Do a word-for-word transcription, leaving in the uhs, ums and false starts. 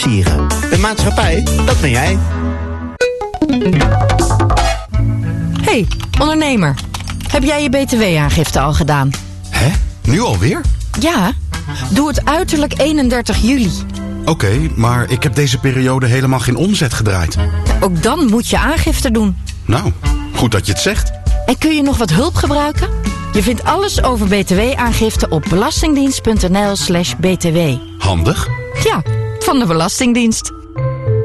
Sieren. De maatschappij, dat ben jij. Hey, ondernemer. Heb jij je B T W-aangifte al gedaan? Hè? Nu alweer? Ja, doe het uiterlijk eenendertig juli. Oké, okay, maar ik heb deze periode helemaal geen omzet gedraaid. Ook dan moet je aangifte doen. Nou, goed dat je het zegt. En kun je nog wat hulp gebruiken? Je vindt alles over B T W-aangifte op belastingdienst punt n l slash b t w. Handig. Ja, van de Belastingdienst.